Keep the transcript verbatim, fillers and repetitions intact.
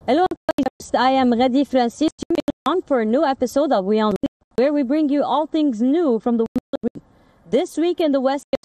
Hello, guys. I am Radi Francis. You may on for a new episode of We On Lead, where we bring you all things new from the world. This week in the West